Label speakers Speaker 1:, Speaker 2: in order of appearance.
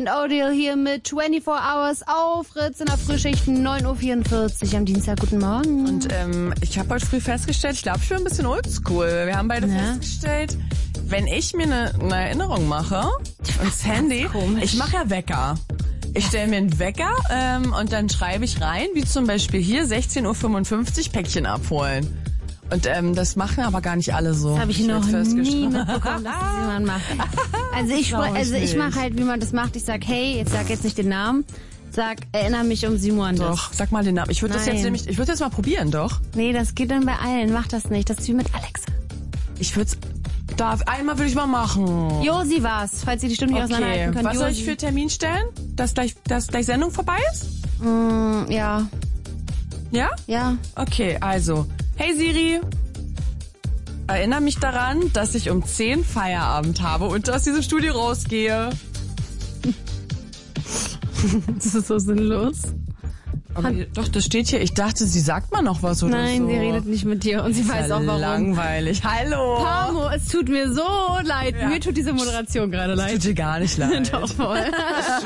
Speaker 1: und Odile hier mit 24 Hours auf Fritz in der Frühschicht 9:44 Uhr am Dienstag. Guten Morgen.
Speaker 2: Und ich habe heute früh festgestellt, ich glaube, ich bin ein bisschen oldschool. Wir haben beide festgestellt, wenn ich mir eine Erinnerung mache ins Handy, ich mache ja Wecker. Ich stelle mir einen Wecker und dann schreibe ich rein, wie zum Beispiel hier 16:55 Uhr Päckchen abholen. Und das machen aber gar nicht alle so.
Speaker 1: Das habe ich noch nie mitbekommen, dass das jemand macht. Also ich mache halt, wie man das macht. Ich sag, hey, ich sag jetzt nicht den Namen. Sag, erinnere mich um 7 Uhr an das.
Speaker 2: Doch, sag mal den Namen. Ich würde das jetzt mal probieren, doch.
Speaker 1: Nee, das geht dann bei allen. Mach das nicht. Das ist wie mit Alexa.
Speaker 2: Einmal würde ich mal machen.
Speaker 1: Josi war's, falls ihr die Stimme nicht auseinanderhalten könnt.
Speaker 2: Was soll ich für Termin stellen? Dass gleich Sendung vorbei ist?
Speaker 1: Ja.
Speaker 2: Ja?
Speaker 1: Ja.
Speaker 2: Okay, also. Hey Siri, erinnere mich daran, dass ich um 10 Feierabend habe und aus diesem Studio rausgehe.
Speaker 1: Das ist so sinnlos.
Speaker 2: Aber doch, das steht hier. Ich dachte, sie sagt mal noch was oder
Speaker 1: Nein,
Speaker 2: so.
Speaker 1: sie redet nicht mit dir und sie weiß auch warum.
Speaker 2: Langweilig. Hallo.
Speaker 1: Pamo, es tut mir so leid.
Speaker 2: Ja.
Speaker 1: Mir tut diese Moderation gerade leid.
Speaker 2: Tut dir gar nicht leid.
Speaker 1: Doch voll.